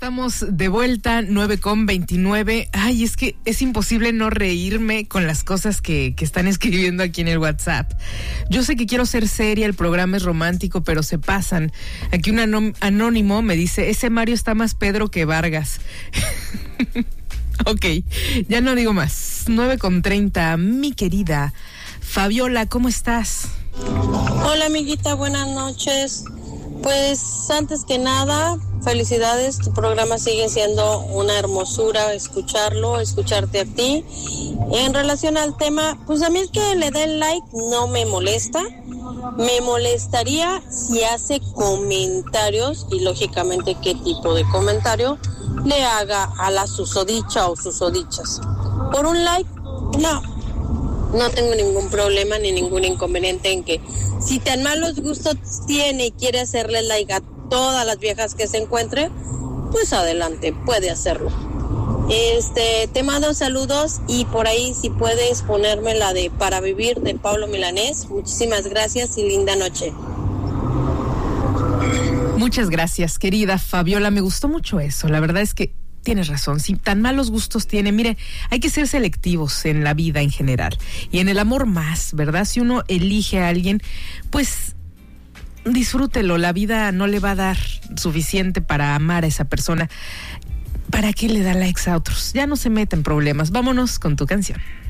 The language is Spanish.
estamos de vuelta, 9:29. Ay, es que es imposible no reírme con las cosas que están escribiendo aquí en el WhatsApp. Yo sé que quiero ser seria, el programa es romántico, pero se pasan. Aquí un anónimo me dice, ese Mario está más Pedro que Vargas. Ok, ya no digo más. 9:30, mi querida Fabiola, ¿cómo estás? Hola, amiguita, buenas noches. Pues antes que nada, felicidades, tu programa sigue siendo una hermosura escucharte a ti. En relación al tema, pues a mí el que le den like no me molesta. Me molestaría si hace comentarios y lógicamente qué tipo de comentario le haga a la susodicha o susodichas. Por un like, no tengo ningún problema ni ningún inconveniente en que si tan malos gustos tiene y quiere hacerle like a todas las viejas que se encuentre, pues adelante, puede hacerlo. Te mando saludos y por ahí si puedes ponerme la de Para Vivir de Pablo Milanés. Muchísimas gracias y linda noche. Muchas gracias, querida Fabiola, me gustó mucho eso. La verdad es que tienes razón, si tan malos gustos tiene, mire, hay que ser selectivos en la vida en general y en el amor más, ¿verdad? Si uno elige a alguien, pues disfrútelo, la vida no le va a dar suficiente para amar a esa persona. ¿Para qué le da likes a otros? Ya no se meta en problemas, vámonos con tu canción.